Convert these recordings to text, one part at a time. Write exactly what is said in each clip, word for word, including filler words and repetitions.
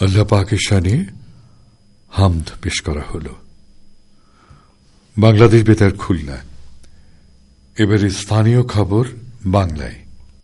আল্লাহ পাকের শানে হামদ পেশ করা হল। বাংলাদেশ বেতার খুলনা। এবারে স্থানীয় খবর বাংলায়।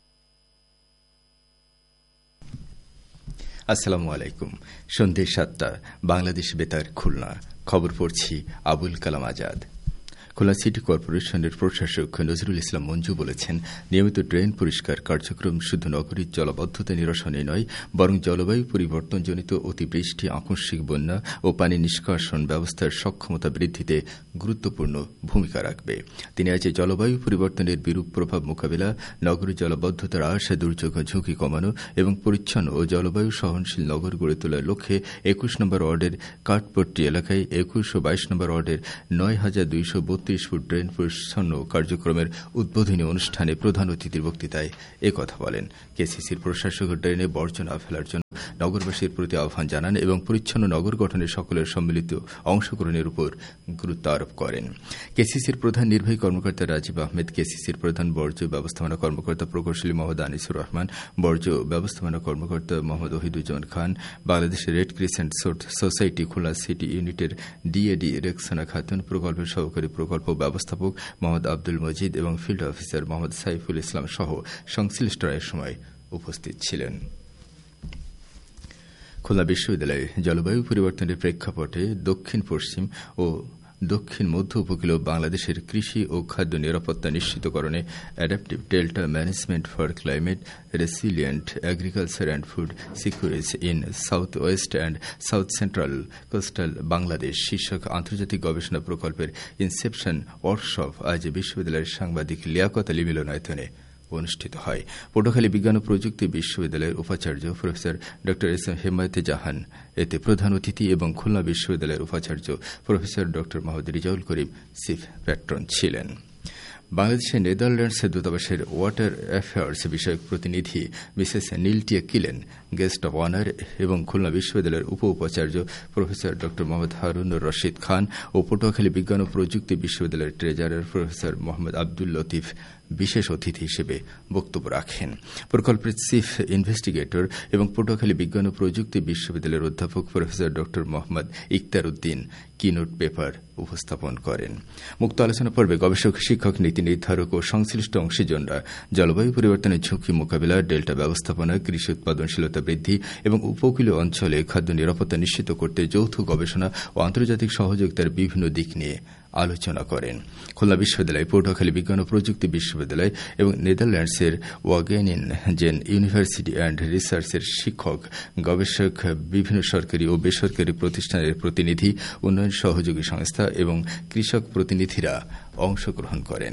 আসসালামু আলাইকুম। সন্ধ্যে সাতটা, বাংলাদেশ বেতার খুলনা। খবর পড়ছি আবুল কালাম আজাদ। খুলনা সিটি কর্পোরেশনের প্রশাসক নজরুল ইসলাম মঞ্জু বলেছেন, নিয়মিত ড্রেন পরিষ্কার কার্যক্রম শুধু নগরীর জলাবদ্ধতা নিরসনে নয়, বরং জলবায়ু পরিবর্তনজনিত অতিবৃষ্টি, আকস্মিক বন্যা ও পানি নিষ্কাশন ব্যবস্থার সক্ষমতা বৃদ্ধিতে গুরুত্বপূর্ণ ভূমিকা রাখবে। তিনি আজ জলবায়ু পরিবর্তনের বিরূপ প্রভাব মোকাবিলা, নগরীর জলাবদ্ধতার আশা, দুর্যোগ ঝুঁকি কমানো এবং পরিচ্ছন্ন ও জলবায়ু সহনশীল নগর গড়ে তোলার লক্ষ্যে একুশ নম্বর ওয়ার্ডের কাঠপট্টি এলাকায় একুশ ও বাইশ নম্বর ওয়ার্ডের নয় হাজার দুইশো বত্রিশ ফুট ড্রেন পরিচ্ছন্ন কার্যক্রমের উদ্বোধনী অনুষ্ঠানে প্রধান অতিথির বক্তৃতায় একথা বলেন। কেসিসির প্রশাসক ড্রেনে বর্জ্য না ফেলার জন্য নগরবাসীর প্রতি আহ্বান জানান এবং পরিচ্ছন্ন নগর গঠনে সকলের সম্মিলিত অংশগ্রহণের উপর গুরুত্ব আরোপ করেন। কেসিসির প্রধান নির্বাহী কর্মকর্তা রাজীব আহমেদ, কেসিসির প্রধান বর্জ্য ব্যবস্থাপনা কর্মকর্তা প্রকৌশলী মোহাম্মদ আনিসুর রহমান, বর্জ্য ব্যবস্থাপনা কর্মকর্তা মোহাম্মদ ওহিদুজ্জামান খান, বাংলাদেশের red crescent society Khulna city ইউনিটের ডিএডি রেক্সানা খাতুন, প্রকল্পের সহকারী প্রকল্প ব্যবস্থাপক মোহাম্মদ আব্দুল মজিদ এবং ফিল্ড অফিসার মোহাম্মদ সাইফুল ইসলাম সহ সংশ্লিষ্টরা এ সময় উপস্থিত ছিলেন। খুলনা বিশ্ববিদ্যালয়ে জলবায়ু পরিবর্তনের প্রেক্ষাপটে দক্ষিণ পশ্চিম ও দক্ষিণ মধ্য উপকূলীয় বাংলাদেশের কৃষি ও খাদ্য নিরাপত্তা নিশ্চিতকরণে adaptive delta management for climate রেসিলিয়েন্ট agriculture and food security in south West and south central coastal Bangladesh শীর্ষক আন্তর্জাতিক গবেষণা প্রকল্পের ইনসেপশন ওয়ার্কশপ আজ বিশ্ববিদ্যালয়ের সাংবাদিক লিয়াকত আলী মিলনায়তনে অনুষ্ঠিত হয়। পটুয়াখালী বিজ্ঞান ও প্রযুক্তি বিশ্ববিদ্যালয়ের উপাচার্য প্রফেসর ড এস এম হেমায়েতে জাহান এতে প্রধান অতিথি এবং খুলনা বিশ্ববিদ্যালয়ের উপাচার্য প্রফেসর ড মোহাম্মদ রিজাউল করিম চিফ প্যাট্রন ছিলেন। বাংলাদেশের নেদারল্যান্ডসের দূতাবাসের ওয়াটার অ্যাফেয়ার্স বিষয়ক প্রতিনিধি Mrs নীলটিয়া Kylian guest of honour এবং খুলনা বিশ্ববিদ্যালয়ের উপ উপাচার্য প্রফেসর ড মোহাম্মদ হারুনুর রশিদ খান ও পটুয়াখালী বিজ্ঞান ও প্রযুক্তি বিশ্ববিদ্যালয়ের ট্রেজারার প্রফেসর মোহাম্মদ আব্দুল লতিফ বিশেষ অতিথি হিসেবে বক্তব্য রাখেন। প্রকল্পের চিফ ইনভেস্টিগেটর এবং পটুয়াখালী বিজ্ঞান ও প্রযুক্তি বিশ্ববিদ্যালয়ের অধ্যাপক প্রফেসর ড মোহাম্মদ ইকতার উদ্দিন কিনোট পেপার উপস্থাপন করেন। মুক্ত আলোচনা পর্বে গবেষক, শিক্ষক, নীতি নির্ধারক ও সংশ্লিষ্ট অংশীজনরা জলবায়ু পরিবর্তনের ঝুঁকি মোকাবিলা, ডেল্টা ব্যবস্থাপনা, কৃষি উৎপাদনশীলতা বৃদ্ধি এবং উপকূলীয় অঞ্চলে খাদ্য নিরাপত্তা নিশ্চিত করতে যৌথ গবেষণা ও আন্তর্জাতিক সহযোগিতার বিভিন্ন দিক নিয়ে আলোচনা করেন। খুলনা বিশ্ববিদ্যালয়, পটুয়াখালী বিজ্ঞান ও প্রযুক্তি বিশ্ববিদ্যালয় এবং নেদারল্যান্ডসের ওয়াগেনিন জেন ইউনিভার্সিটি অ্যান্ড রিসার্চের শিক্ষক, গবেষক, বিভিন্ন সরকারি ও বেসরকারি প্রতিষ্ঠানের প্রতিনিধি, উন্নয়ন সহযোগী সংস্থা এবং কৃষক প্রতিনিধিরা অংশগ্রহণ করেন।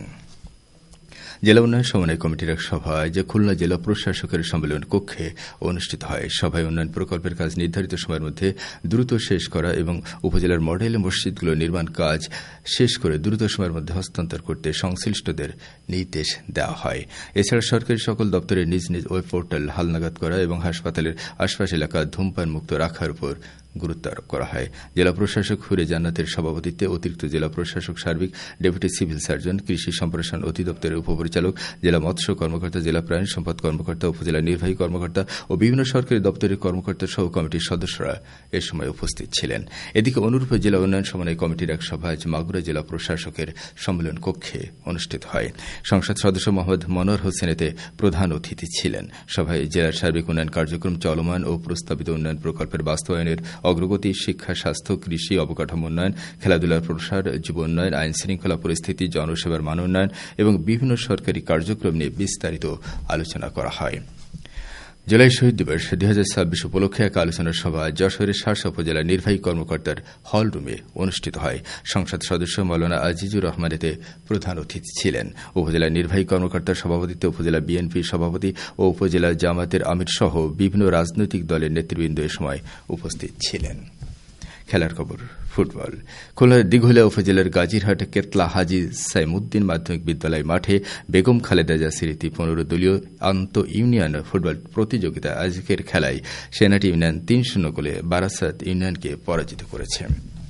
জেলা উন্নয়ন সমন্বয় কমিটির এক সভায় যে খুলনা জেলা প্রশাসকের সম্মেলন কক্ষে অনুষ্ঠিত হয়। সভায় উন্নয়ন প্রকল্পের কাজ নির্ধারিত সময়ের মধ্যে দ্রুত শেষ করা এবং উপজেলার মডেল মসজিদগুলোর নির্মাণ কাজ শেষ করে দ্রুত সময়ের মধ্যে হস্তান্তর করতে সংশ্লিষ্টদের নির্দেশ দেওয়া হয়। এছাড়া সরকারি সকল দপ্তরের নিজ নিজ ওয়েব পোর্টাল হালনাগাদ করা এবং হাসপাতালের আশপাশ এলাকা ধূমপান মুক্ত রাখার উপর গুরুত্ব আরোপ করা হয়। জেলা প্রশাসক হুরে জান্নাতের সভাপতিত্বে অতিরিক্ত জেলা প্রশাসক, সার্বিক ডেপুটি সিভিল সার্জন, কৃষি সম্প্রসারণ অধিদপ্তরের উপপরিচালক, জেলা মৎস্য কর্মকর্তা, জেলা প্রাণী সম্পদ কর্মকর্তা, উপজেলা নির্বাহী কর্মকর্তা ও বিভিন্ন সরকারি দপ্তরের কর্মকর্তা সহ কমিটির সদস্যরা এ সময় উপস্থিত ছিলেন। এদিকে অনুরূপে জেলা উন্নয়ন সমন্বয় কমিটির এক সভা আজ মাগুরা জেলা প্রশাসকের সম্মেলন কক্ষে অনুষ্ঠিত হয়। সংসদ সদস্য মোহাম্মদ মনোয়ার হোসেন এতে প্রধান অতিথি ছিলেন। সভায় জেলার সার্বিক উন্নয়ন কার্যক্রম, চলমান ও প্রস্তাবিত উন্নয়ন প্রকল্পের বাস্তবায়নের অগ্রগতি, শিক্ষা, স্বাস্থ্য, কৃষি, অবকাঠামো উন্নয়ন, খেলাধুলার প্রসার, যুব উন্নয়ন, আইন শৃঙ্খলা পরিস্থিতি, জনসেবার মান উন্নয়ন এবং বিভিন্ন সরকারি কার্যক্রম নিয়ে বিস্তারিত আলোচনা করা হয়। জুলাই শহীদ দিবস দুই হাজার ছাব্বিশ উপলক্ষে এক আলোচনা সভা যশোরের শার্শা উপজেলা নির্বাহী কর্মকর্তার হল রুমে অনুষ্ঠিত হয়। সংসদ সদস্য মাওলানা আজিজুর রহমান এতে প্রধান অতিথি ছিলেন। উপজেলা নির্বাহী কর্মকর্তার সভাপতিত্বে উপজেলা বিএনপির সভাপতি ও উপজেলা জামাতের আমির সহ বিভিন্ন রাজনৈতিক দলের নেতৃবৃন্দ এ সময় উপস্থিত ছিলেন। খেলার খবর, ফুটবল। খুলনার দিঘলিয়া উপজেলার গাজীরহাট কেতলা হাজী সাইমুদ্দিন মাধ্যমিক বিদ্যালয় মাঠে বেগম খালেদা জিয়া স্মৃতি পনেরো দলীয় আন্ত ইউনিয়ন ফুটবল প্রতিযোগিতা আজকের খেলায় সেনাটি ইউনিয়ন তিন শূন্য গোলে বারাসাত ইউনিয়নকে পরাজিত করেছে।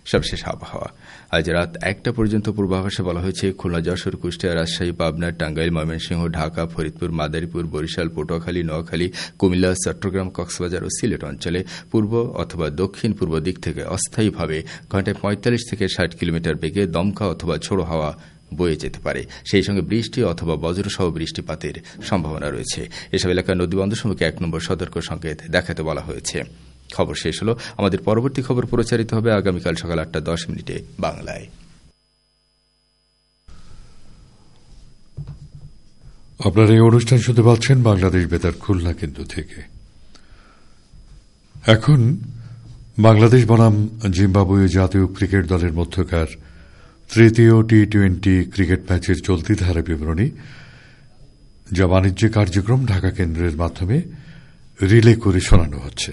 সবশেষ আবহাওয়া। আজ রাত একটা পর্যন্ত পূর্বাভাসে বলা হয়েছে খুলনা, যশোর, কুষ্টিয়া, রাজশাহী, পাবনা, টাঙ্গাইল, ময়মনসিংহ, ঢাকা, ফরিদপুর, মাদারীপুর, বরিশাল, পটুয়াখালী, নোয়াখালী, কুমিল্লা, চট্টগ্রাম, কক্সবাজার ও সিলেট অঞ্চলে পূর্ব অথবা দক্ষিণ পূর্ব দিক থেকে অস্থায়ীভাবে ঘণ্টায় পঁয়তাল্লিশ থেকে ষাট কিলোমিটার বেগে দমকা অথবা ঝোড়ো হাওয়া বয়ে যেতে পারে। সেই সঙ্গে বৃষ্টি অথবা বজ্রসহ বৃষ্টিপাতের সম্ভাবনা রয়েছে। এসব এলাকার নদীবন্দরসমূহকে এক নম্বর সতর্ক সংকেত দেখাতে বলা হয়েছে। খবর শেষ হল। আমাদের পরবর্তী খবর প্রচারিত হবে আগামীকাল সকাল আটটা দশ মিনিটে বাংলায়। আপনারা এই অনুষ্ঠান শুনতে পাচ্ছেন বাংলাদেশ বেতার খুলনা কেন্দ্র থেকে। এখন বাংলাদেশ বনাম জিম্বাবুয়ে জাতীয় ক্রিকেট দলের মধ্যকার তৃতীয় টি টোয়েন্টি ক্রিকেট ম্যাচের চলতি ধারা বিবরণী, যা বাণিজ্যিক কার্যক্রম ঢাকা কেন্দ্রের মাধ্যমে রিলে করে শোনানো হচ্ছে।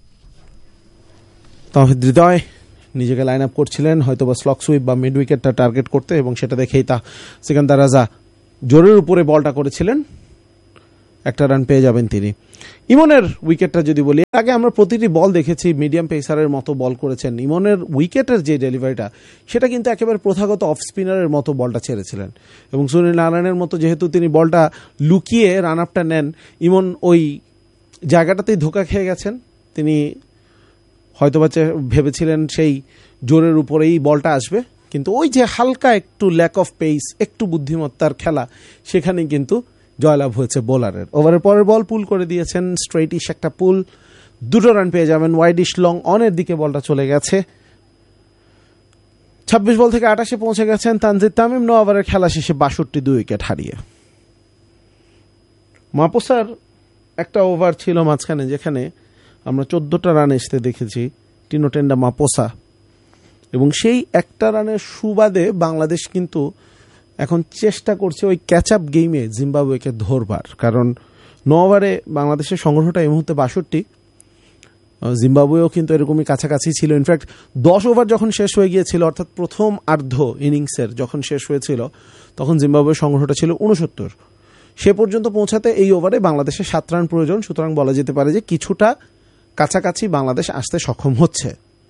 তাহিদ হৃদয় নিজেকে লাইন আপ করছিলেন হয়তোবা স্লক সুইপ বা মিড উইকেটটা টার্গেট করতে, এবং সেটা দেখেই তা সিকান্দার রাজা জোরের উপরে বলটা করেছিলেন, একটা রান পেয়ে যাবেন তিনি। ইমনের উইকেটটা যদি বলি, আগে আমরা প্রতিটি বল দেখেছি মিডিয়াম পেসারের মতো বল করেছেন। ইমনের উইকেটের যে ডেলিভারিটা, সেটা কিন্তু একেবারে প্রথাগত অফ স্পিনারের মতো বলটা ছেড়েছিলেন, এবং সুনীল নারায়ণের মতো যেহেতু তিনি বলটা লুকিয়ে রান আপটা নেন, ইমন ওই জায়গাটাতেই ধোকা খেয়ে গেছেন। তিনি হয়তোবা ভেবেছিলেন সেই জোরের উপরেই বলটা আসবে, কিন্তু ওই যে হালকা একটু ল্যাক অফ পেস, একটু বুদ্ধিমত্তার খেলা, সেখানেই কিন্তু জয়লাভ হয়েছে বোলারের। ওভারের পরের বল পুল করে দিয়েছেন, স্ট্রেইটিশ একটা পুল, দুটো রান পেয়ে যাবেন। ওয়াইডিশ লং অনের দিকে বলটা চলে গেছে। ছাব্বিশ বল থেকে আটাশে পৌঁছে গেছেন তানজিদ তামিম। ন ওভারের খেলা শেষে বাষট্টি দুই উইকেট হারিয়ে। মাপোসার একটা ওভার ছিল মাঝখানে, যেখানে আমরা চোদ্দটা রান আসতে দেখেছি টিনো টেন্ডা মাপোসা, এবং সেই একটা রানের সুবাদে বাংলাদেশ কিন্তু এখন চেষ্টা করছে ওই ক্যাচ আপ গেমে জিম্বাবুয়েকে ধরবার। কারণ ন ওভারে বাংলাদেশের সংগ্রহটা এই মুহূর্তে বাষট্টি, জিম্বাবুয়েও কিন্তু এরকমই কাছাকাছি ছিল। ইনফ্যাক্ট দশ ওভার যখন শেষ হয়ে গিয়েছিল, অর্থাৎ প্রথম আর্ধ ইনিংসের যখন শেষ হয়েছিল, তখন জিম্বাবুয়ের সংগ্রহটা ছিল উনসত্তর। সে পর্যন্ত পৌঁছাতে এই ওভারে বাংলাদেশের সাত রান প্রয়োজন। সুতরাং বলা যেতে পারে যে কিছুটা কাছাকাছি বাংলাদেশ আসতে সক্ষম হচ্ছে।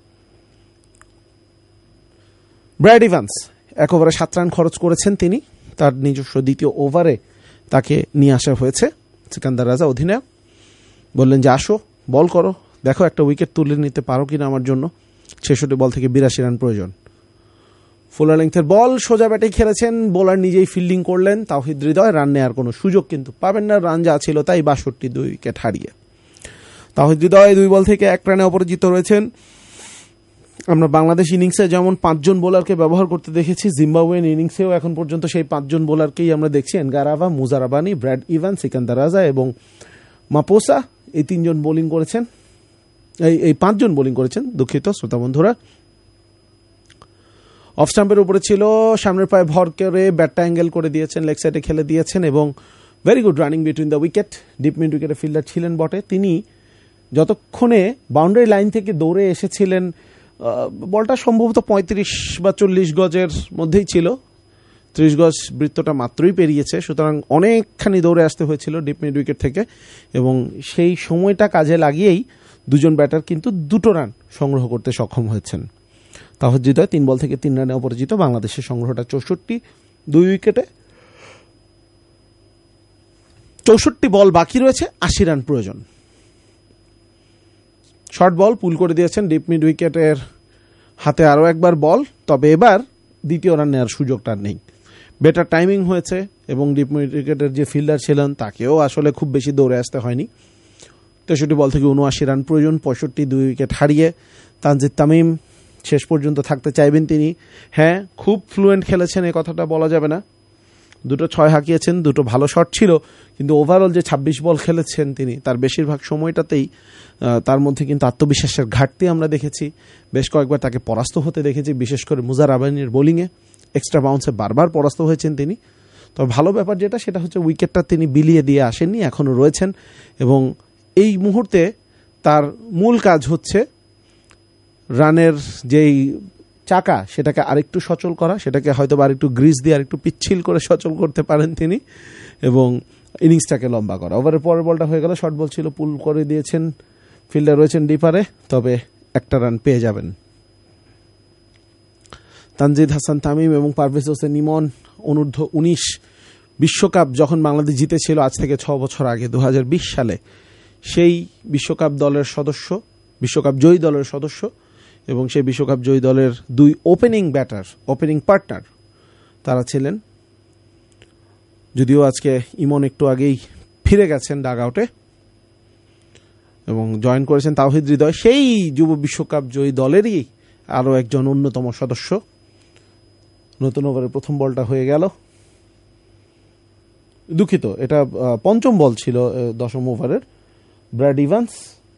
ব্র্যাড ইভান্স এক ওভারে সাত রান খরচ করেছেন তিনি। তার নিজস্ব দ্বিতীয় ওভারে তাকে নিয়ে আসা হয়েছে। সিকান্দার রাজা অধিনায়ক বললেন যে আসো, বল করো, দেখো একটা উইকেট তুলে নিতে পারো কিনা আমার জন্য। ছেষট্টি বল থেকে বিরাশি রান প্রয়োজন। ফুলার লেংথের বল সোজা ব্যাটে খেলেছেন, বোলার নিজেই ফিল্ডিং করলেন। তাওহিদ হৃদয় রান নেওয়ার কোনো সুযোগ কিন্তু পাবেন না, রান যা ছিল তাই, বাষট্টি দুই উইকেট হারিয়ে। তাওহিদ হৃদয় দুই বল থেকে এক রানে অপরাজিত রয়েছেন। আমরা বাংলাদেশ ইনিংসে যেমন পাঁচজন বোলারকে ব্যবহার করতে দেখেছি, জিম্বাবুয়েন ইনিংসেও এখন পর্যন্ত সেই পাঁচজন বোলারকেই আমরা দেখছি। Ngarava, Muzarabani, Brad Evans, Sikandar রাজা এবং মাপোসা, এই তিনজন বোলিং করেছেন, এই এই পাঁচজন বোলিং করেছেন, দুঃখিত শ্রোতা বন্ধুরা। অফ স্টাম্পের উপরে ছিল, সামনের পায়ে ভর করে ব্যাটটা অ্যাঙ্গেল করে দিয়েছেন, লেগ সাইডে খেলে দিয়েছেন, এবং very good running between the wicket. Deep mid উইকেটে ফিল্ডার ছিলেন বটে, তিনি যতক্ষণে বাউন্ডারি লাইন থেকে দৌড়ে এসেছিলেন, বলটা সম্ভবত পঁয়ত্রিশ বা চল্লিশ গজের মধ্যেই ছিল, ত্রিশ গজ বৃত্তটা মাত্রই পেরিয়েছে। সুতরাং অনেকখানি দৌড়ে আসতে হয়েছিল ডিপ মিড উইকেট থেকে, এবং সেই সময়টা কাজে লাগিয়েই দুজন ব্যাটার কিন্তু দুটো রান সংগ্রহ করতে সক্ষম হয়েছেন। তাহিদ হৃদয় তিন বল থেকে তিন রানে অপরাজিত। বাংলাদেশের সংগ্রহটা চৌষট্টি, দুই উইকেটে চৌষট্টি বল বাকি রয়েছে, আশি রান প্রয়োজন। শর্ট বল পুল করে দিয়েছেন, ডিপ মিড উইকেটের হাতে আরও একবার বল, তবে এবার দ্বিতীয় রান নেওয়ার সুযোগটা নেই। বেটার টাইমিং হয়েছে, এবং ডিপ মিড উইকেটের যে ফিল্ডার ছিলেন তাকেও আসলে খুব বেশি দৌড়ে আসতে হয়নি। তেষট্টি বল থেকে উনআশি রান প্রয়োজন, পঁয়ষট্টি দুই উইকেট হারিয়ে। তানজিদ তামিম শেষ পর্যন্ত থাকতে চাইবেন তিনি। হ্যাঁ, খুব ফ্লুয়েন্ট খেলেছেন এ কথাটা বলা যাবে না, দুটো ছয় হাঁকিয়েছেন, দুটো ভালো শট ছিল, কিন্তু ওভারঅল যে ছাব্বিশ বল খেলেছেন তিনি, তার বেশিরভাগ সময়টাতেই তার মধ্যে কিন্তু আত্মবিশ্বাসের ঘাটতি আমরা দেখেছি। বেশ কয়েকবার তাকে পরাস্ত হতে দেখেছি, বিশেষ করে মুজারাবানির বোলিংয়ে এক্সট্রা বাউন্সে বারবার পরাস্ত হয়েছেন তিনি। তবে ভালো ব্যাপার যেটা, সেটা হচ্ছে উইকেটটা তিনি বিলিয়ে দিয়ে আসেননি, এখনও রয়েছেন, এবং এই মুহূর্তে তার মূল কাজ হচ্ছে রানের যেই চাকা সেটাকে আরেকটু সচল করা, সেটাকে হয়তো বা আরেকটু গ্রিজ দিয়ে আরেকটু পিচ্ছিল করে সচল করতে পারেন তিনি, এবং ইনিংসটাকে লম্বা করা। ওভারের পরের বলটা হয়ে গেল, শর্ট বল ছিল, পুল করে দিয়েছেন, ফিল্ডার রয়েছেন ডিপারে, তবে একটা রান পেয়ে যাবেন। তানজিদ হাসান তামিম এবং পারভেজ হোসেন ইমন অনূর্ধ্ব উনিশ বিশ্বকাপ যখন বাংলাদেশ জিতেছিল আজ থেকে ছ বছর আগে দু হাজার বিশ সালে, সেই বিশ্বকাপ দলের সদস্য, বিশ্বকাপ জয়ী দলের সদস্য এবং সেই বিশ্বকাপ জয়ী দলের দুই ওপেনিং ব্যাটার, ওপেনিং পার্টনার তারা ছিলেন। যদিও আজকে ইমন একটু আগেই ফিরে গেছেন ডাগ আউটে এবং জয়েন করেছেন তাওহিদ হৃদয়, সেই যুব বিশ্বকাপ জয়ী দলেরই আরও একজন অন্যতম সদস্য। নতুন ওভারের প্রথম বলটা হয়ে গেল, দুঃখিত এটা পঞ্চম বল ছিল দশম ওভারের। ব্র্যাড ইভান্স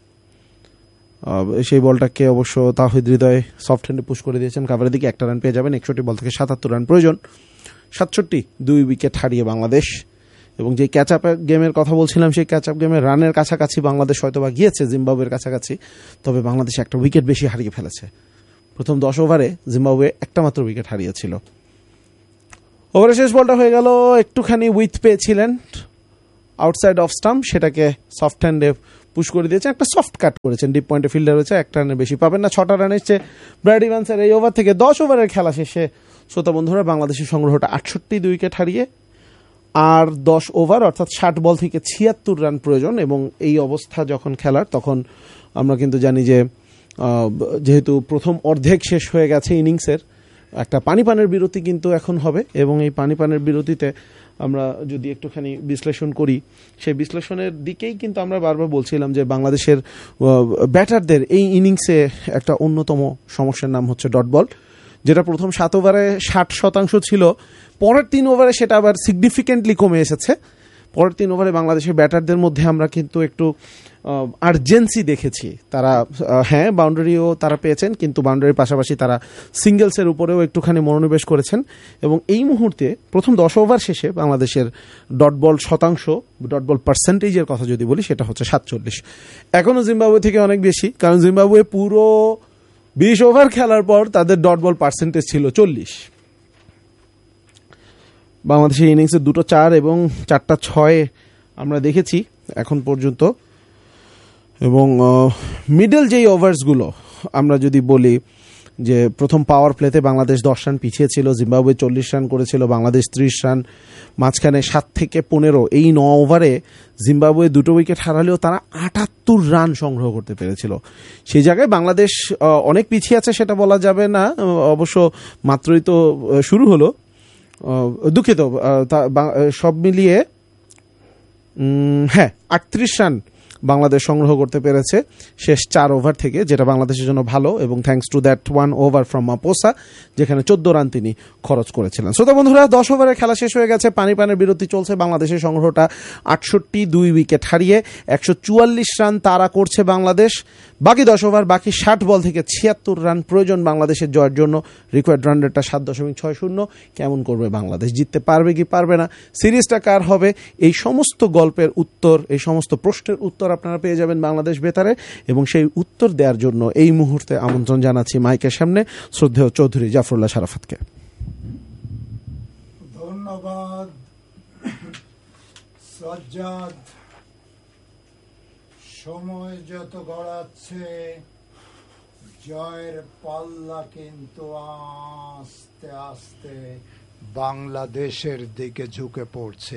সেই বলটাকে অবশ্য তাওহিদ হৃদয় সফট হ্যান্ডে পুশ করে দিয়েছেন, কাভারের দিকে একটা রান পেয়ে যাবেন। একষট্টি বল থেকে সাতাত্তর রান প্রয়োজন, সাতষট্টি, দুই উইকেট হারিয়ে বাংলাদেশ। এবং যে ক্যাচ আপ গেমের কথা বলছিলাম, সেই ক্যাচ আপ গেমের রানের কাছাকাছি বাংলাদেশ হয়তোবা গিয়েছে জিম্বাবুয়ের কাছাকাছি, তবে বাংলাদেশ একটা উইকেট বেশি হারিয়ে ফেলেছে। প্রথম দশ ওভারে জিম্বাবুয়ে একটা মাত্র উইকেট হারিয়েছিল। ওভারের শেষ বলটা হয়ে গেল, একটুখানি উইথ পেয়েছিলেন আউটসাইড অফ স্টাম্প, সেটাকে সফট হ্যান্ডে পুশ করে দিয়েছেন, একটা সফট কাট করেছেন, ডিপ পয়েন্টে ফিল্ডার হয়েছে, একটা রানের বেশি পাবেন না। ছটা রান এসছে ব্র্যাড ইভান্সের এই ওভার থেকে। দশ ওভারের খেলা শেষে শ্রোতা বন্ধুরা বাংলাদেশের সংগ্রহটা আটষট্টি, দুই উইকেট হারিয়ে। আর দশ ওভার অর্থাৎ ষাট বল থেকে ছিয়াত্তর রান প্রয়োজন। এবং এই অবস্থা যখন খেলার, তখন আমরা কিন্তু জানি যে যেহেতু প্রথম অর্ধেক শেষ হয়ে গেছে ইনিংসের, একটা পানি পানের বিরতি কিন্তু এখন হবে। এবং এই পানি পানের বিরতিতে আমরা যদি একটুখানি বিশ্লেষণ করি, সেই বিশ্লেষণের দিকেই কিন্তু আমরা বারবার বলছিলাম যে বাংলাদেশের ব্যাটারদের এই ইনিংসে একটা অন্যতম সমস্যার নাম হচ্ছে ডট বল, যেটা প্রথম সাত ওভারে ষাট শতাংশ ছিল, পরের তিন ওভারে সেটা আবার সিগনিফিকেন্টলি কমে এসেছে। পরের তিন ওভারে বাংলাদেশের ব্যাটারদের মধ্যে আমরা কিন্তু একটু আর্জেন্সি দেখেছি। তারা হ্যাঁ বাউন্ডারিও তারা পেয়েছেন, কিন্তু বাউন্ডারির পাশাপাশি তারা সিঙ্গেলসের উপরেও একটুখানি মনোনিবেশ করেছেন। এবং এই মুহূর্তে প্রথম দশ ওভার শেষে বাংলাদেশের ডট বল শতাংশ, ডট বল পার্সেন্টেজের কথা যদি বলি, সেটা হচ্ছে সাতচল্লিশ। এখনও জিম্বাবুয়ে থেকে অনেক বেশি, কারণ জিম্বাবুয়ে পুরো বিশ ওভার খেলার পর তাদের ডট বল পার্সেন্টেজ ছিল চল্লিশ। বাংলাদেশের ইনিংসে দুটো চার এবং চারটা ছয় আমরা দেখেছি এখন পর্যন্ত। এবং মিডল যেই ওভার্সগুলো আমরা যদি বলি, যে প্রথম পাওয়ার প্লেতে বাংলাদেশ দশ রান পিছিয়ে ছিল, জিম্বাবুয়ে চল্লিশ রান করেছিল, বাংলাদেশ ত্রিশ রান, মাঝখানে সাত থেকে পনেরো, এই ন ওভারে জিম্বাবুয়ে দুটো উইকেট হারালেও তারা আটাত্তর রান সংগ্রহ করতে পেরেছিল। সেই জায়গায় বাংলাদেশ অনেক পিছিয়ে আছে সেটা বলা যাবে না, অবশ্য মাত্রই তো শুরু হলো। দুঃখিত, সব মিলিয়ে হ্যাঁ আটত্রিশ রান বাংলাদেশ সংগ্রহ করতে পেরেছে শেষ চার ওভার থেকে, যেটা বাংলাদেশের জন্য ভালো। এবং thanks to that one over from মাপোসা, যেখানে চোদ্দ রান তিনি খরচ করেছিলেন। শ্রোতা বন্ধুরা, দশ ওভারের খেলা শেষ হয়ে গেছে, পানি পানের বিরতি চলছে। বাংলাদেশের সংগ্রহটা আটষট্টি, দুই উইকেট হারিয়ে একশো চুয়াল্লিশ রান তারা করছে বাংলাদেশ। বাকি দশ ওভার, বাকি ষাট বল থেকে ছিয়াত্তর রান প্রয়োজন বাংলাদেশের জয়ের জন্য। রিকোয়ার্ড রান রেটটা সাত দশমিক ছয় শূন্য। কেমন করবে বাংলাদেশ, জিততে পারবে কি পারবে না, সিরিজটা কার হবে, এই সমস্ত গল্পের উত্তর, এই সমস্ত প্রশ্নের উত্তর আপনারা পেয়ে যাবেন বাংলাদেশ বেতারে। এবং সেই উত্তর দেওয়ার জন্য এই মুহূর্তে আমন্ত্রণ জানাচ্ছি মাইকের সামনে শ্রদ্ধেয় চৌধুরী জাফরুল্লাহ শারাফতকে। ধন্যবাদ সজ্জাদ। সময় যত গড়াচ্ছে জয়ের পাল্লা কিন্তু আস্তে আস্তে বাংলাদেশের দিকে ঝুঁকে পড়ছে।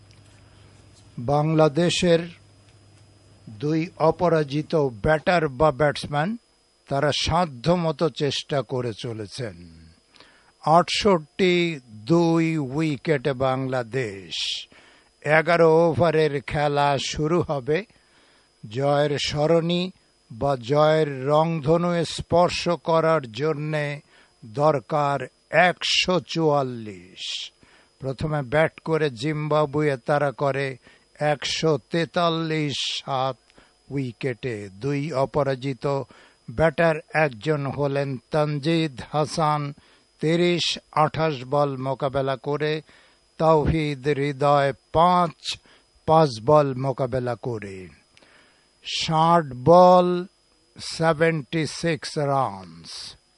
বাংলাদেশের দুই অপরাজিত ব্যাটার বা ব্যাটসম্যান তারা সাধ্যমতো চেষ্টা করে চলেছেন। আটষট্টি, দুই উইকেটে বাংলাদেশ। এগারো ওভারের খেলা শুরু হবে। জয়ের সরণি বা জয়ের রংধনু স্পর্শ করার জন্যে দরকার একশো চুয়াল্লিশ। প্রথমে ব্যাট করে জিম্বাবুয়ে তারা করে একশো তেতাল্লিশ সাত উইকেটে। দুই অপরাজিত ব্যাটার একজন হলেন তানজিদ হাসান, তিরিশ আঠাশ বল মোকাবেলা করে, তাওহিদ হৃদয় পাঁচ পাঁচ বল মোকাবেলা করে, ষাট বল সেভেন্টি সিক্স রানস।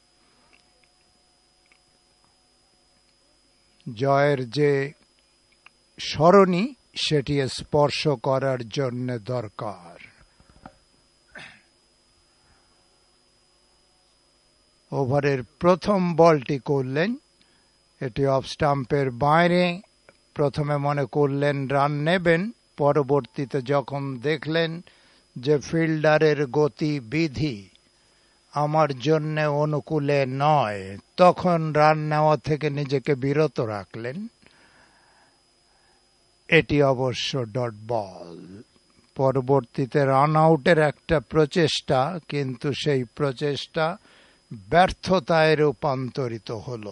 জয়ের যে সরণি সেটি স্পর্শ করার জন্য দরকার। ওভারের প্রথম বলটি করলেন, এটি অফ স্টাম্পের বাইরে। প্রথমে মনে করলেন রান নেবেন, পরবর্তীতে যখন দেখলেন যে ফিল্ডারের গতিবিধি আমার জন্য অনুকূলে নয়, তখন রান নেওয়া থেকে নিজেকে বিরত রাখলেন। এটি অবশ্য ডট বল। পরবর্তীতে রান আউটের একটা প্রচেষ্টা, কিন্তু সেই প্রচেষ্টা ব্যর্থতায় রূপান্তরিত হল।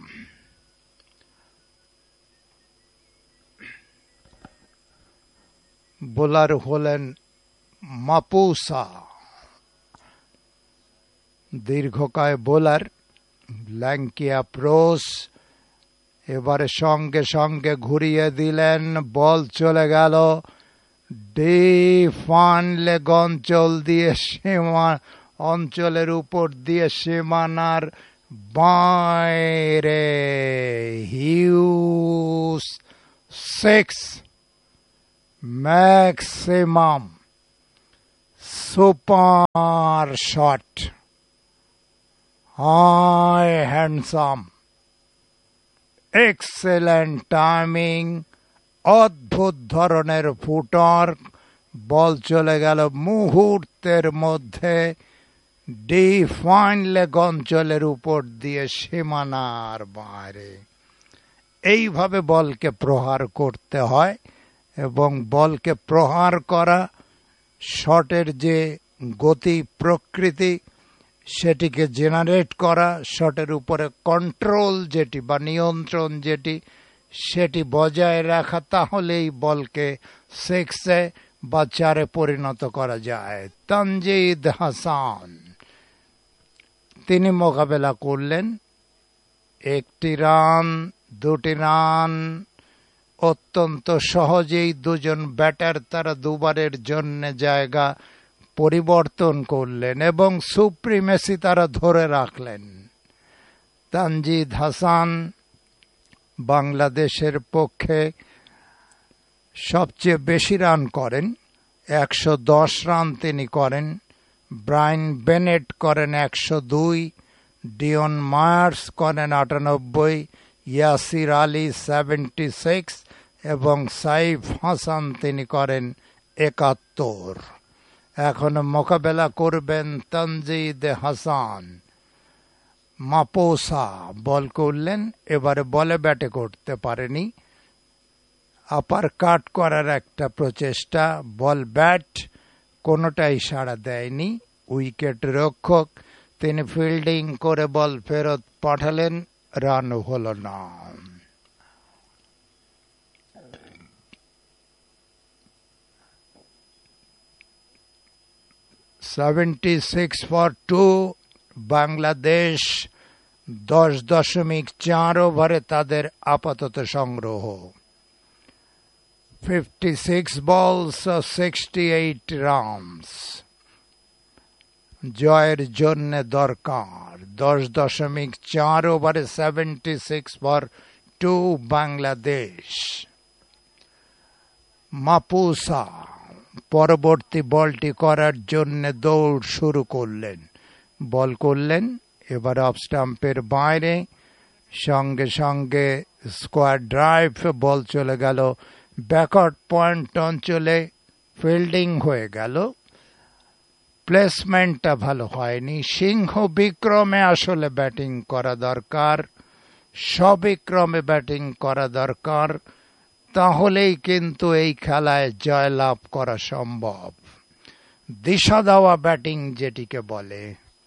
বোলার হলেন মাপুসা, দীর্ঘকায় বোলার, ল্যাঙ্কি অ্যাপ্রোচ। এবারে সঙ্গে সঙ্গে ঘুরিয়ে দিলেন, বল চলে গেল ডিফান লেগ অঞ্চল দিয়ে, সীমা অঞ্চলের উপর দিয়ে সীমানার বাইরে। Huge six, maximum super shot, high handsome, excellent timing, অদ্ভুত ধরনের ফুটওয়ার্ক। বল চলে গেল মুহূর্তের মধ্যে ডিফাইন লেগ অঞ্চলের উপর দিয়ে সীমানার বাইরে। এইভাবে বলকে প্রহার করতে হয়, এবং বলকে প্রহার করা, শটের যে গতি প্রকৃতি সেটিকে জেনারেট করা, শটের উপরে কন্ট্রোল যেটি বা নিয়ন্ত্রণ যেটি, সেটি বজায় রাখা, তাহলেই বলকে সিক্সে বা চারে পরিণত করা যায়। তানজিদ হাসান তিনি মোকাবেলা করলেন, একটি রান, দুটি রান, অত্যন্ত সহজেই দুজন ব্যাটার তারা দুবারের জন্য জায়গা পরিবর্তন করলেন এবং সুপ্রিমেসি তারা ধরে রাখলেন। তানজিদ হাসান বাংলাদেশের পক্ষে সবচেয়ে বেশি রান করেন, একশো দশ রান তিনি করেন। ব্রায়ান বেনেট করেন একশো দুই, ডিওন মায়ার্স করেন আটানব্বই, ইয়াসির আলী সেভেন্টি সিক্স এবং সাইফ হাসান তিনি করেন একাত্তর। এখন মোকাবেলা করবেন তানজিদ হাসান। মাপোসা বল করলেন, এবারে বলে ব্যাটে করতে পারেনি, আপার কাট করার একটা প্রচেষ্টা, বল ব্যাট কোনোটাই সাড়া দেয়নি। উইকেট রক্ষক তিনি ফিল্ডিং করে বল ফেরত পাঠালেন, রান হল না। Seventy six for two, Bangladesh দশ দশমিক চার ওভারে তাদের আপাতত সংগ্রহ। ফিফটি সিক্স বলস সিক্সটি এইট রানস জয়ের জন্য দরকার। দশ দশমিক চার ওভারে seventy six for two Bangladesh. Mapusa পরবর্তী বলটি করার জন্য দৌড় শুরু করলেন, বল করলেন, এবার অফ স্টাম্পের বাইরে, সঙ্গে সঙ্গে স্কোয়ার ড্রাইভ, বল চলে গেল ব্যাকওয়ার্ড পয়েন্ট অঞ্চলে, ফিল্ডিং হয়ে গেল, প্লেসমেন্টটা ভালো হয়নি। সিংহ বিক্রমে আসলে ব্যাটিং করা দরকার, সবিক্রমে ব্যাটিং করা দরকার, তাহলেই কিন্তু এই খেলায় জয়লাভ করা সম্ভব। দিশা দেওয়া ব্যাটিং যেটিকে বলে।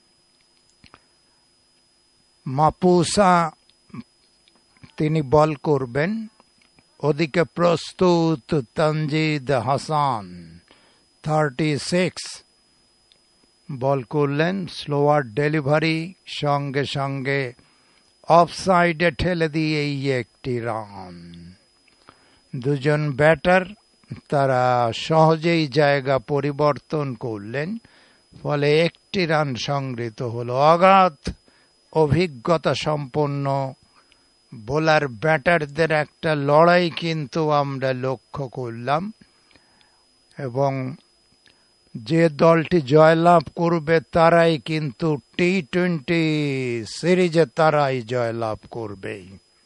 মাপুসা তিনি বল করবেন, ওদিকে প্রস্তুত তানজিদ হাসান থার্টি সিক্স, বল করলেন, স্লোয়ার ডেলিভারি, সঙ্গে সঙ্গে অফ সাইডে ঠেলে দিয়ে এই একটি রান। দুজন ব্যাটার তারা সহজেই জায়গা পরিবর্তন করলেন, ফলে একটি রান সংগৃহীত হল। অগাধ অভিজ্ঞতা সম্পন্ন বোলার ব্যাটারদের একটা লড়াই কিন্তু আমরা লক্ষ্য করলাম, এবং যে দলটি জয়লাভ করবে তারাই কিন্তু টি টোয়েন্টি সিরিজে তারাই জয়লাভ করবে।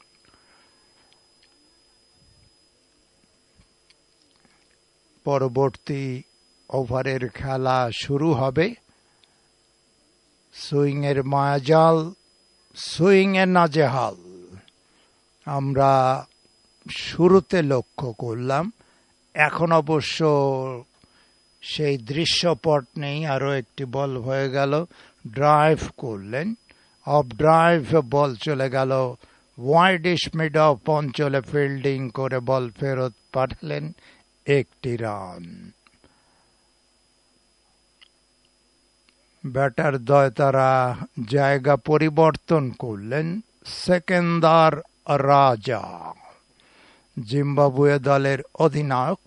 পরবর্তী ওভারের খেলা শুরু হবে। সুইং এর মায়াজাল, সুইং এর নাজেহাল আমরা শুরুতে লক্ষ্য করলাম। এখন অবশ্য সেই দৃশ্যপট নেই। আরো একটি বল হয়ে গেল, ড্রাইভ করলেন, অফ ড্রাইভ বল চলে গেল ওয়াইডিশ মিড অফ অঞ্চলে, ফিল্ডিং করে বল ফেরত পাঠালেন, একটি রান। ব্যাটার দ্বয় তারা জায়গা পরিবর্তন করলেন। সেকেন্দার রাজা জিম্বাবুয়ে দলের অধিনায়ক।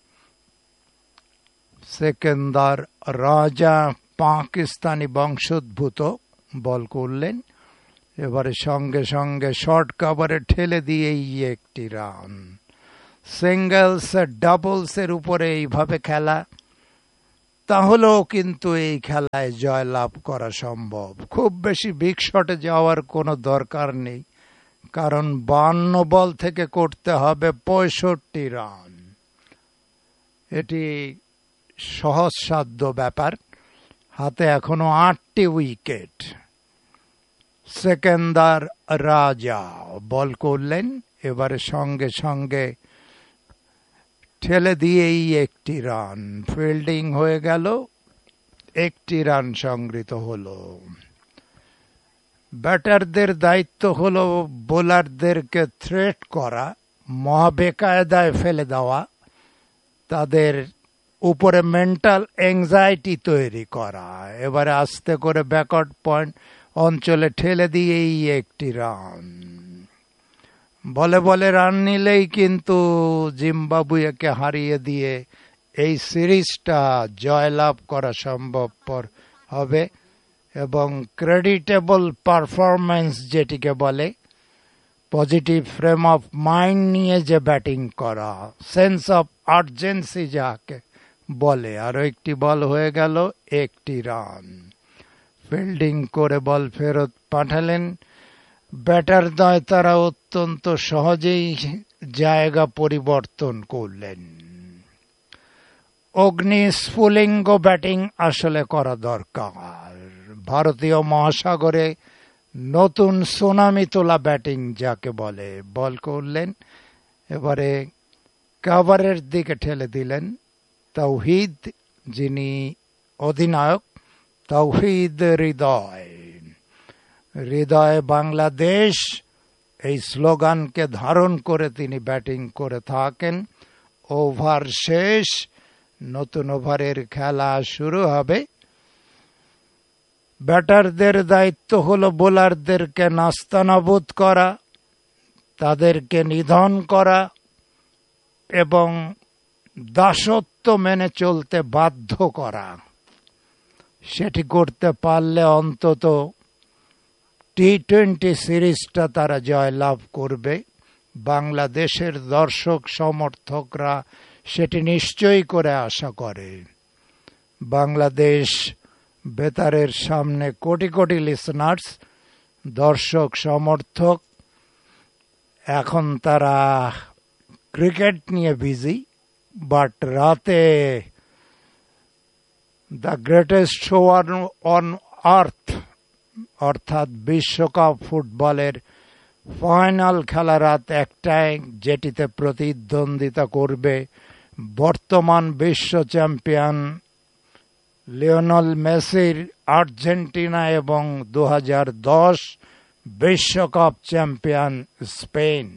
সেকেন্দার রাজা পাকিস্তানি বংশোদ্ভূত, বল করলেন। এবারে সঙ্গে সঙ্গে শর্ট কাভারে ঠেলে দিয়েই একটি রান। সিঙ্গলস ডাবলস এর উপরে এইভাবে খেলা, তাহলেও কিন্তু এই খেলায় জয়লাভ করা সম্ভব। খুব বেশি বিগ শটে যাওয়ার কোনো দরকার নেই, কারণ বান্ন বল থেকে করতে হবে পঁয়ষট্টি রান। এটি সহজসাধ্য ব্যাপার। হাতে এখনো আটটি উইকেট। সেকেন্দার রাজা বল করলেন, এবারে সঙ্গে সঙ্গে ঠেলে দিয়েই একটি রান। ফিল্ডিং হয়ে গেল, একটি রান সংগৃহীত হলো। ব্যাটারদের দায়িত্ব হলো বোলারদেরকে থ্রেট করা, মহাবেকায়দায় ফেলে দেওয়া, তাদের উপরে মেন্টাল এংজাইটি তৈরি করা। এবারে আস্তে করে ব্যাকওয়ার্ড পয়েন্ট অঞ্চলে ঠেলে দিয়েই একটি রান। বলে বলে রান নিলেই কিন্তু জিম্বাবুয়েকে হারিয়ে দিয়ে এই সিরিজটা জয়লাভ করা সম্ভবপর হবে। এবং ক্রেডিটেবল পারফরম্যান্স যেটিকে বলে, পজিটিভ ফ্রেম অফ মাইন্ড নিয়ে যে ব্যাটিং করা, সেন্স অফ আর্জেন্সি যাকে বলে। আরো একটি বল হয়ে গেল, একটি রান। ফিল্ডিং করে বল ফেরত পাঠালেন। ব্যাটার দয় তারা অত্যন্ত সহজেই জায়গা পরিবর্তন করলেন। অগ্নিস্ফুলিঙ্গ ব্যাটিং আসলে করা দরকার। ভারতীয় মহাসাগরে নতুন সুনামি তোলা ব্যাটিং যাকে বলে, বল করলেন। এবারে কাভারের দিকে ঠেলে দিলেন তাওহিদ, যিনি অধিনায়ক, তাওহিদ হৃদয়। হৃদয় বাংলাদেশ এই স্লোগানকে ধারণ করে তিনি ব্যাটিং করে থাকেন। ওভার শেষ, নতুন ওভারের খেলা শুরু হবে। ব্যাটারদের দায়িত্ব হলো বোলারদেরকে নাস্তানাবুদ করা, তাদেরকে নিধন করা এবং দাসত্ব মেনে চলতে বাধ্য করা। সেটি করতে পারলে অন্তত টি টোয়েন্টি সিরিজটা তারা জয়লাভ করবে। বাংলাদেশের দর্শক সমর্থকরা সেটি নিশ্চয়ই করে আশা করে। বাংলাদেশ বেতারের সামনে কোটি কোটি লিসনার্স, দর্শক সমর্থক, এখন তারা ক্রিকেট নিয়ে বিজি, বাট রাতে the greatest show on earth অর্থাৎ বিশ্বকাপ ফুটবলের ফাইনাল খেলা রাত একটায়, যেটিতে প্রতিদ্বন্দ্বিতা করবে বর্তমান বিশ্ব চ্যাম্পিয়ন লিওনেল মেসির আর্জেন্টিনা এবং দু হাজার দশ বিশ্বকাপ চ্যাম্পিয়ন স্পেন।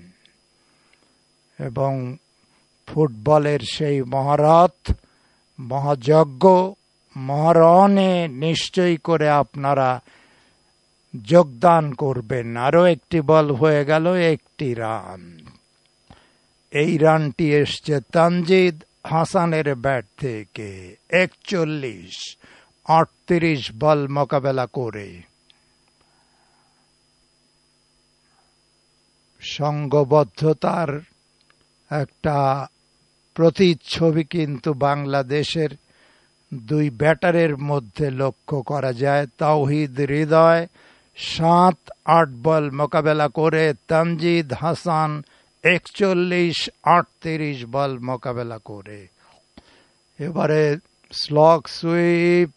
এবং ফুটবলের সেই মহারথ, মহাযজ্ঞ, মহারণে নিশ্চয়ই করে আপনারা যোগদান করবেন। আরো একটি বল হয়ে গেল, একটি রান। এই রানটি এসছে তানজিদ হাসানের ব্যাট থেকে, একচল্লিশ আটত্রিশ বল মোকাবেলা করে। সংঘবদ্ধতার একটা প্রতিচ্ছবি কিন্তু বাংলাদেশের দুই ব্যাটারের মধ্যে লক্ষ্য করা যায়। তাওহিদ হৃদয় সাত আট বল মোকাবেলা করে তানজিদ হাসান একচল্লিশ আটত্রিশ বল মোকাবেলা করে। এবারে স্লগ সুইপ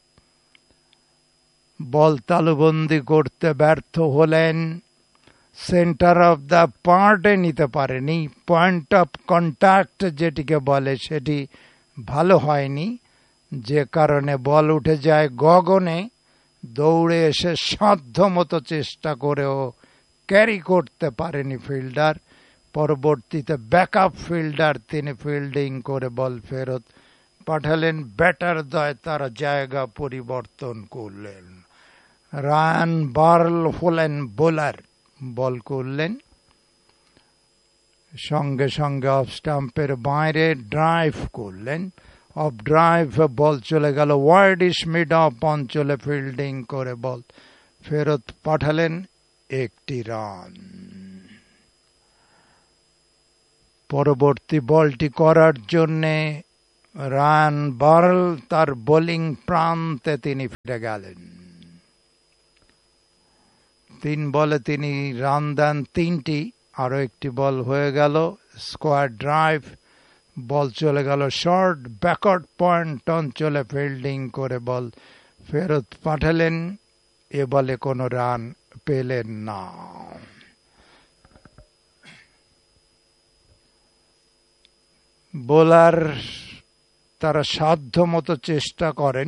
বল তালুবন্দি করতে ব্যর্থ হলেন, সেন্টার অফ দ্য পার্টে নিতে পারেনি, পয়েন্ট অফ কন্ট্যাক্ট যেটিকে বলে সেটি ভালো হয়নি, যে কারণে বল উঠে যায় গগনে। দৌড়ে এসে সাধ্যমতো চেষ্টা করেও ক্যারি করতে পারেনি ফিল্ডার। পরবর্তীতে ব্যাকআপ ফিল্ডার তিনি ফিল্ডিং করে বল ফেরত পাঠালেন। ব্যাটার দ্বয় তারা জায়গা পরিবর্তন করলেন। রায়ান বার্ল হলেন বোলার, বল করলেন সঙ্গে সঙ্গে অফ স্টাম্পের বাইরে ড্রাইভ করলেন। অফ ড্রাইভ বল চলে গেল ওয়ার্ডিশ মিড অফ অঞ্চলে, ফিল্ডিং করে বল ফেরত পাঠালেন একটি রান। পরবর্তী বলটি করার জন্যে রায়ান বার্ল তার বোলিং প্রান্তে তিনি ফিরে গেলেন। তিন বলে তিনি রান দেন তিনটি, আরো একটি বল হয়ে গেল স্কোয়ার ড্রাইভ, বল চলে গেল শর্ট ব্যাকওয়ার্ড পয়েন্ট অঞ্চলে, ফিল্ডিং করে বল ফেরত পাঠালেন। এ বলে কোনো রান পেলেন না। বোলার তারা সাধ্যমতো চেষ্টা করেন,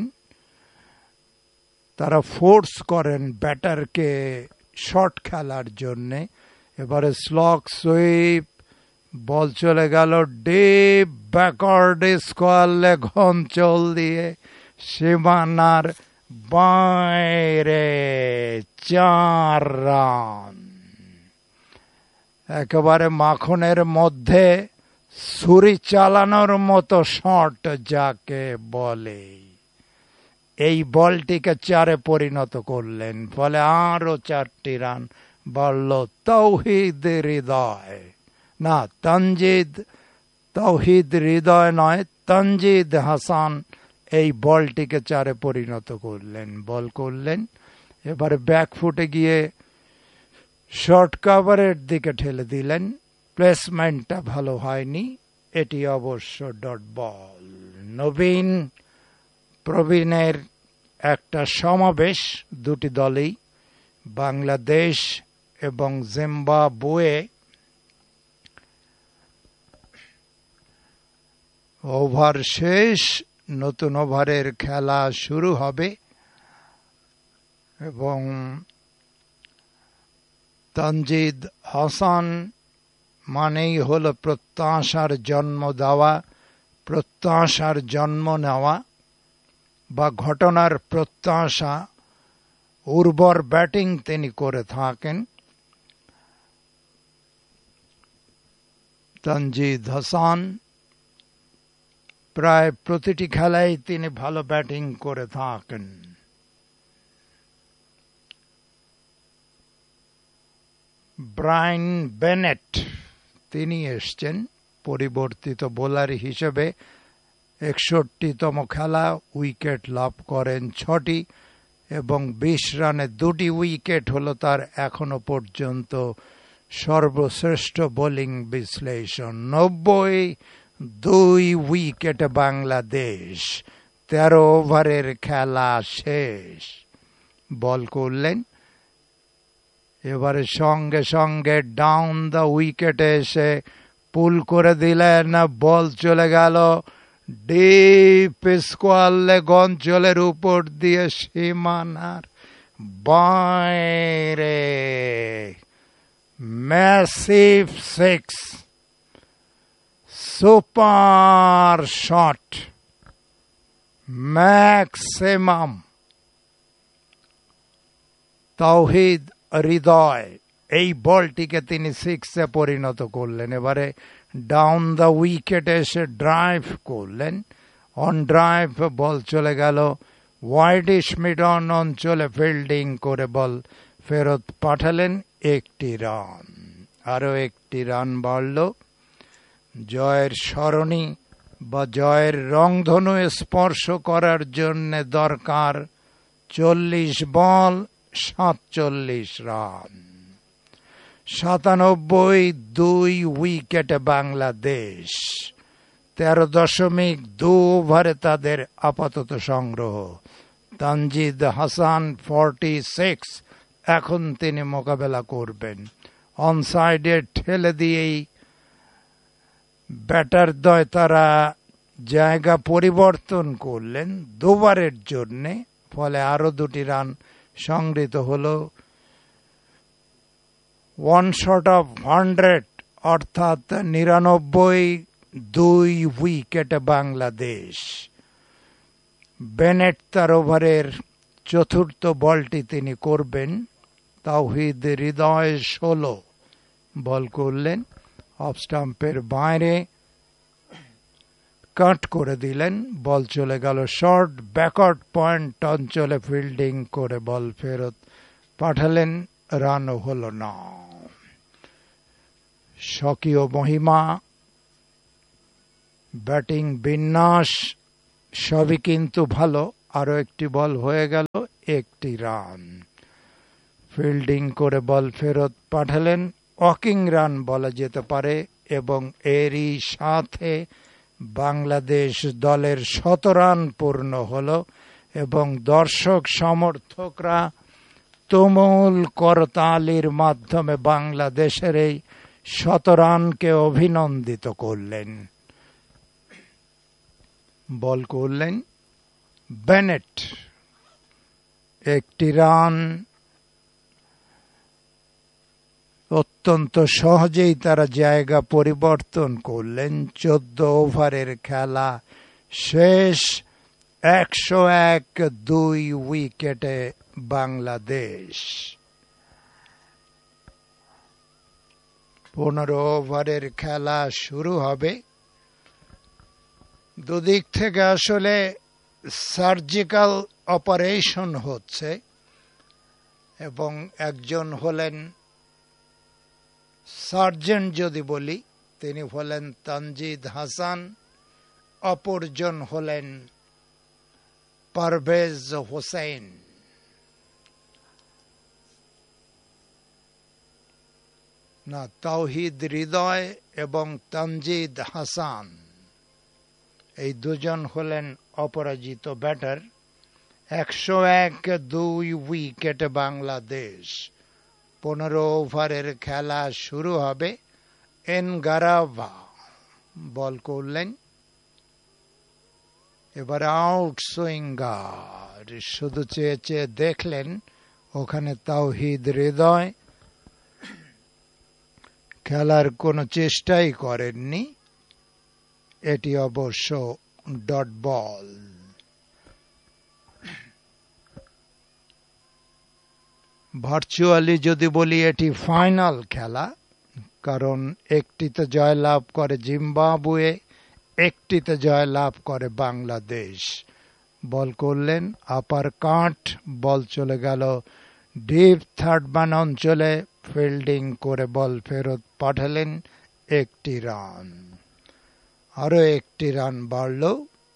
তারা ফোর্স করেন ব্যাটারকে শর্ট খেলার জন্যে। এবারে স্লগ সুইপ, বল চলে গেল ডিপ ব্যাকওয়ার্ড স্কোয়ার লেগ অঞ্চল দিয়ে, সীমানার বাইরে, চার রান। একেবারে মাখনের মধ্যে ছুরি চালানোর মতো শট যাকে বলে, এই বলটিকে চারে পরিণত করলেন। ফলে আরো চারটি রান বাড়ল তাওহিদ হৃদয়, না তানজিদ, তাওহিদ হৃদয় নয়, তানজিদ হাসান এই বলটিকে চারে পরিণত করলেন, বল করলেন। এবারে ব্যাকফুটে গিয়ে শর্ট কাভারের দিকে ঠেলে দিলেন, প্লেসমেন্টটা ভালো হয়নি, এটি অবশ্য ডট বল। নবীন প্রবীণের একটা সমাবেশ দুটি দলেই, বাংলাদেশ এবং জিম্বাবুয়ে। ওভার শেষ, নতুন ওভারের খেলা শুরু হবে এবং তানজিদ হাসান মানেই হলো প্রত্যাশার জন্ম দেওয়া, প্রত্যাশার জন্ম নেওয়া বা ঘটনার প্রত্যাশা। উর্বর ব্যাটিং তিনি করে থাকেন। তানজিদ হাসান প্রায় প্রতিটি খেলায় তিনি ভালো ব্যাটিং করে থাকেন। ব্রায়ান বেনেট তিনি এসছেন পরিবর্তিত বোলার হিসেবে। একষট্টিতম খেলা, উইকেট লাভ করেন ছটি এবং বিশ রানে দুটি উইকেট হল তার এখনো পর্যন্ত সর্বশ্রেষ্ঠ বোলিং বিশ্লেষণ। নব্বই দুই উইকেটে বাংলাদেশ, তেরো ওভারের খেলা শেষ। বল করলেন, এবারে সঙ্গে সঙ্গে ডাউন দ্য উইকেটে এসে পুল করে দিলেন, বল চলে গেল ডিপ স্কোয়ার লেগ অঞ্চলের উপর দিয়ে, সীমানার বাইরে, massive six, super shot, maximum. Towhid Hridoy এই বলটিকে তিনি সিক্সে পরিণত করলেন। এবারে ডাউন দ্য উইকেট এসে ড্রাইভ করলেন, অন ড্রাইভ বল চলে গেল ওয়াইডিশ মিডন অঞ্চলে, ফিল্ডিং করে বল ফেরত পাঠালেন একটি রান। আরো একটি রান বাড়ল। জয়ের সরণি বা জয়ের রংধনু স্পর্শ করার জন্য দরকার চল্লিশ বল সাতচল্লিশ রান। সাতানব্বই দুই উইকেটে বাংলাদেশ। তেরো দশমিক দু ওভারে তাদের আপাতত সংগ্রহ। তানজিদ হাসান ফর্টি সিক্স, এখন তিনি মোকাবেলা করবেন। অনসাইডে ঠেলে দিয়েই ব্যাটার দ্বয় তারা জায়গা পরিবর্তন করলেন দুবারের জন্যে, ফলে আরো দুটি রান সংগৃহীত হল। ওয়ান শট অফ হান্ড্রেড, অর্থাৎ নিরানব্বই দুই উইকেটে বাংলাদেশ। বেনেট তার ওভারের চতুর্থ বলটি তিনি করবেন। তাওহিদ হৃদয় ষোলো বল করলেন, অফ স্টাম্পের বাইরে কাট করে দিলেন, বল চলে গেল শর্ট। ব্যাকওয়ার্ড পয়েন্ট অঞ্চলে ফিল্ডিং করে বল ফেরত পাঠালেন, রানও হল না। স্বকীয় মহিমা, ব্যাটিং বিন্যাস সবই কিন্তু ভালো। আরো একটি বল হয়ে গেল, একটি রান। ফিল্ডিং করে বল ফেরত পাঠালেন, ওয়াকিং রান বলা যেতে পারে, এবং এরই সাথে বাংলাদেশ দলের শত রান পূর্ণ হল এবং দর্শক সমর্থকরা তুমুল করতালির মাধ্যমে বাংলাদেশের এই শত রানকে অভিনন্দিত করলেন। বল করলেন বেনেট, একটি রান। অত্যন্ত সহজেই তারা জায়গা পরিবর্তন করলেন। চোদ্দ ওভারের খেলা শেষ। একশো এক দুই উইকেটে বাংলাদেশ। পনেরো ওভারের খেলা শুরু হবে। দুদিক থেকে আসলে সার্জিক্যাল অপারেশন হচ্ছে, এবং একজন হলেন সার্জেন্ট যদি বলি, তিনি হলেন তানজিদ হাসান, অপরজন হলেন পারভেজ হোসেন। না, তাওহিদ হৃদয় এবং তানজিদ হাসান, এই দুজন হলেন অপরাজিত ব্যাটার। একশো এক দুই উইকেটে বাংলাদেশ। পনেরো ওভারের খেলা শুরু হবে। এনগারাভা বল করলেন, এবার আউট সুইঙ্গার। শুধু চেয়ে চেয়ে দেখলেন ওখানে তাওহিদ হৃদয়, খেলার কোনো চেষ্টাই করেননি। এটি অবশ্য ডট বল। ভার্চুয়ালি যদি বলি এটি ফাইনাল খেলা, কারণ একটিতে জয়লাভ করে জিম্বাবুয়ে, একটিতে জয়লাভ করে বাংলাদেশ। বল করলেন আপার কাট, বল চলে গেল ডিপ থার্ড ম্যান অঞ্চলে। ফিল্ডিং করে বল ফেরত পাঠালেন, একটি রান। আরো একটি রান বাড়ল।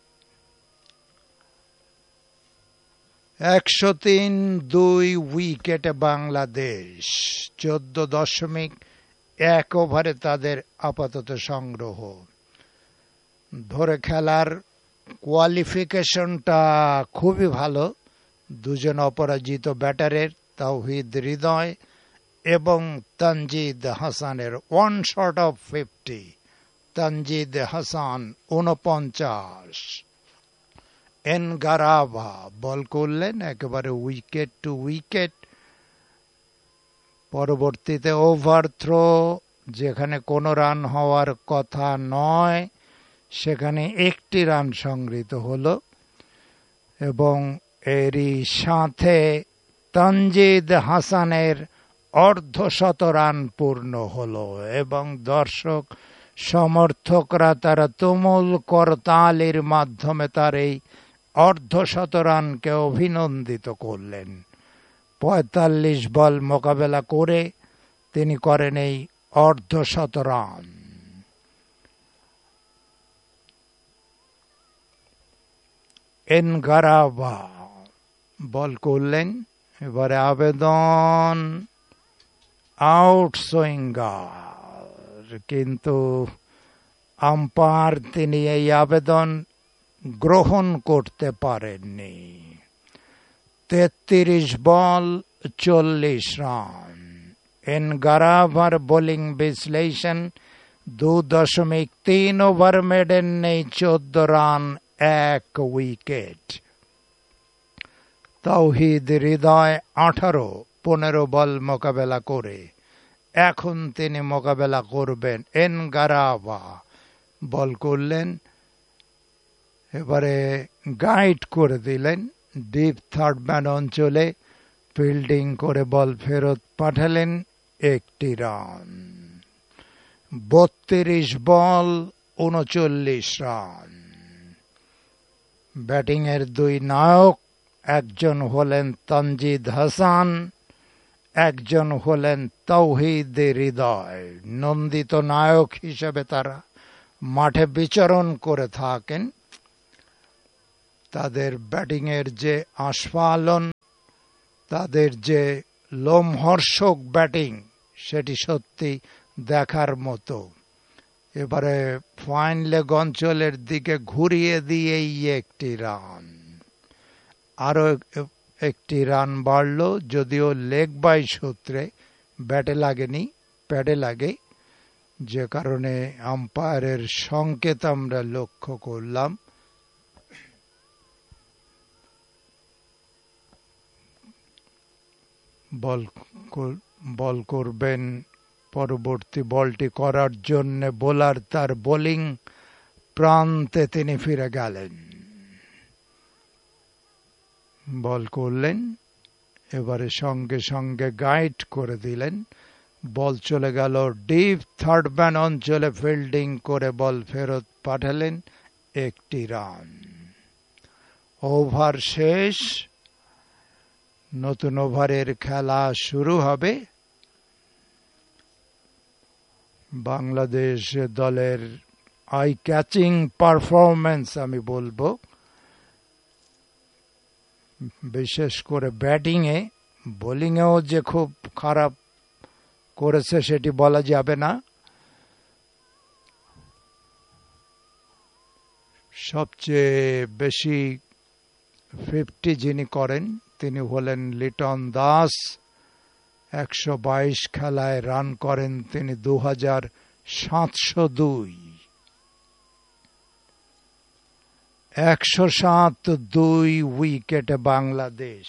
একশো তিন দুই উইকেটে বাংলাদেশ। চোদ্দ দশমিক এক ওভারে তাদের আপাতত সংগ্রহ। ধরে খেলার কোয়ালিফিকেশনটা খুবই ভালো দুজন অপরাজিত ব্যাটারের, তাওহিদ হৃদয় এবং তানজিদ হাসানের। One shot of fifty. Tanzid Hasan উনপঞ্চাশ। এনগারাভা বল করলেন একেবারে উইকেট টু উইকেট। পরবর্তীতে ওভার থ্রো, যেখানে কোনো রান হওয়ার কথা নয়, সেখানে একটি রান সংগৃহীত হলো, এবং এরই সাথে তানজিদ হাসানের অর্ধশত রান পূর্ণ হলো, এবং দর্শক সমর্থকরা তারা তুমুল করতালির মাধ্যমে তার এই অর্ধশত রানকে অভিনন্দিত করলেন। পঁয়তাল্লিশ বল মোকাবেলা করে তিনি করেন এই অর্ধশত রান। এনগারাভা বল করলেন। এবারে আবেদন আউটসুইঙ্গার, কিন্তু আম্পায়ার তিনি এই আবেদন গ্রহণ করতে পারেননি। তেত্রিশ বল চল্লিশ রান। এনগারাভার বোলিং বিশ্লেষণ দু দশমিক তিন ওভার মেডেন নেই, চোদ্দ রান, এক উইকেট। তাওহিদ হৃদয় আঠারো পনেরো বল মোকাবেলা করে এখন তিনি মোকাবেলা করবেন। এনগারাভা বল করলেন, এবারে গাইড করে দিলেন ডিপ থার্ড ম্যান অঞ্চলে, ফিল্ডিং করে বল ফেরত পাঠালেন, একটি রান। বত্রিশ বল উনচল্লিশ রান। ব্যাটিং এর দুই নায়ক, একজন হলেন তানজিদ হাসান, একজন হলেন তাওহিদ হৃদয়। নন্দিত নায়ক হিসেবে তারা মাঠে বিচরণ করে থাকেন। তাদের ব্যাটিং এর যে আস্ফালন, তাদের যে লোমহর্ষক ব্যাটিং, সেটি সত্যি দেখার মতো। এবারে ফাইন লেগ অঞ্চলের দিকে ঘুরিয়ে দিয়েই একটি রান, আরো একটি রান বাড়ল, যদিও লেগ বাই সূত্রে ব্যাটে লাগেনি, প্যাডে লাগে, যে কারণে আম্পায়ারের সংকেত আমরা লক্ষ্য করলাম। বল বল করবেন, পরবর্তী বলটি করার জন্য বোলার তার বোলিং প্রান্তে তিনি ফিরে গেলেন। বল করলেন, এবারে সঙ্গে সঙ্গে গাইড করে দিলেন, বল চলে গেল ডিপ থার্ড ম্যান অঞ্চলে, ফিল্ডিং করে বল ফেরত পাঠালেন, একটি রান। ওভার শেষ, নতুন ওভারের খেলা শুরু হবে। বাংলাদেশ দলের আই ক্যাচিং পারফরম্যান্স আমি বলবো, বিশেষ করে ব্যাটিংয়ে। বোলিংয়েও যে খুব খারাপ করেছে সেটি বলা যাবে না। সবচেয়ে বেশি ফিফটি যিনি করেন তিনি হলেন লিটন দাস, একশো বাইশ খেলায় রান করেন তিনি দু হাজার সাতশো দুই। একশো সাত দুই উইকেটে বাংলাদেশ।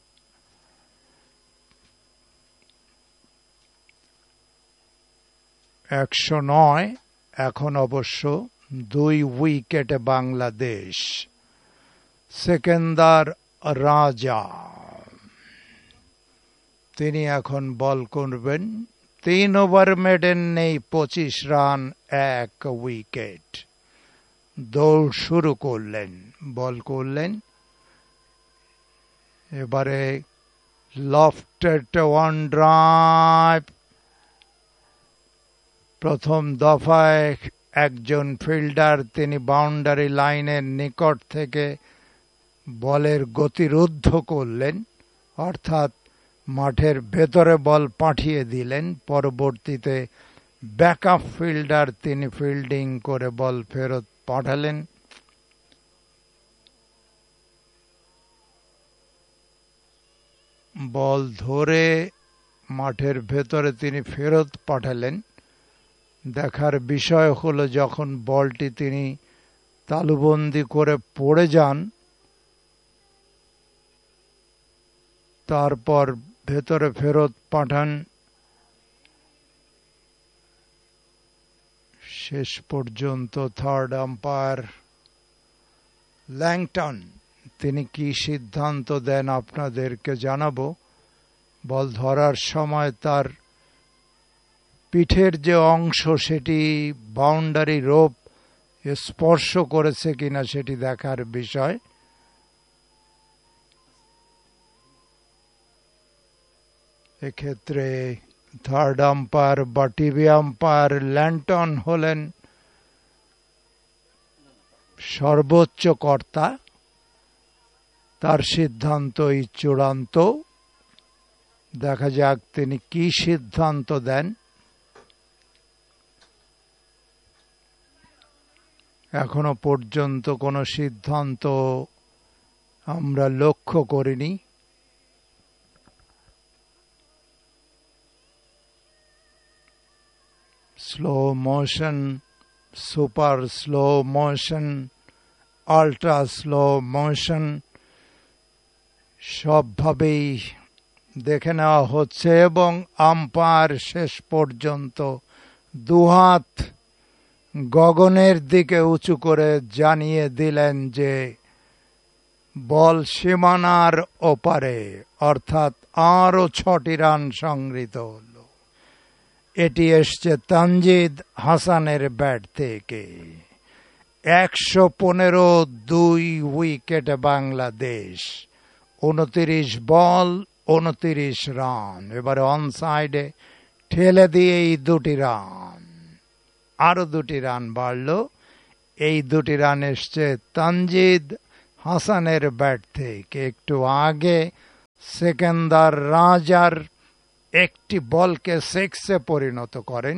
একশো নয় এখন অবশ্য, দুই উইকেটে বাংলাদেশ। সেকেন্দার রাজা তিনি এখন বল করবেন, তিন ওভার মেডেন নেই, পঁচিশ রান, এক উইকেট। দৌড় শুরু করলেন, বল করলেন, এবারে লফটেড ওয়ান ড্রাইভ। প্রথম দফায় একজন ফিল্ডার তিনি বাউন্ডারি লাইনের নিকট থেকে বলের গতিরুদ্ধ করলেন, অর্থাৎ মাঠের ভেতরে বল পাঠিয়ে দিলেন। পরবর্তীতে ব্যাকআপ ফিল্ডার তিনি ফিল্ডিং করে বল ফেরত পাঠালেন। বল ধরে মাঠের ভেতরে তিনি ফেরত পাঠালেন। দেখার বিষয় হলো, যখন বলটি তিনি তালুবন্দি করে পড়ে যান, তারপর ভেতরে ফেরত পাঠান। শেষ পর্যন্ত থার্ড আম্পায়ার ল্যাংটন তিনি কি সিদ্ধান্ত দেন আপনাদেরকে জানাবো। বল ধরার সময় তার পিঠের যে অংশ সেটি বাউন্ডারি রোপ স্পর্শ করেছে কিনা সেটি দেখার বিষয়। এক্ষেত্রে থার্ড আম্পায়ার বা টিভি আম্পায়ার ল্যাংটন হলেন সর্বোচ্চ কর্তা। তার সিদ্ধান্তই চূড়ান্ত। দেখা যাক তিনি কি সিদ্ধান্ত দেন। এখনো পর্যন্ত কোনো সিদ্ধান্ত আমরা লক্ষ্য করিনি। Slow motion, super slow motion, ultra slow motion সবভাবেই দেখে নেওয়া হচ্ছে এবং আম্পায়ার শেষ পর্যন্ত দুহাত গগনের দিকে উঁচু করে জানিয়ে দিলেন যে বল সীমানার ওপারে, অর্থাৎ আরো ছটি রান সংগৃহীত হল। এটি এসছে তানজিদ হাসানের ব্যাট থেকে। একশো পনেরো দুই উইকেটে বাংলাদেশ, উনত্রিশ বল উনত্রিশ রান। এবারে অন সাইডে ঠেলে দিয়ে এই দুটি রান, আরো দুটি রান বাড়ল। এই দুটি রান এসছে তানজিদ হাসানের ব্যাট থেকে। একটু আগে সেকেন্দার রাজার একটি বলকে সিক্সে পরিণত করেন।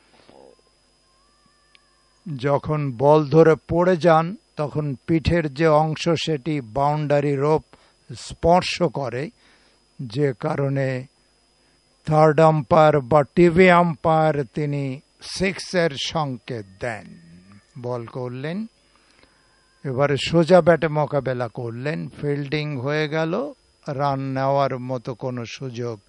যখন বল ধরে পড়ে যান তখন পিঠের যে অংশ সেটি বাউন্ডারি রোপ স্পর্শ করে, যে কারণে থার্ড আম্পায়ার বা টিভি আম্পায়ার তিনি সিক্সের সংকেত দেন। বল করলেন, এবারে সোজা ব্যাটে মোকাবেলা করলেন, ফিল্ডিং হয়ে গেল, রান নেওয়ার মতো কোনো সুযোগ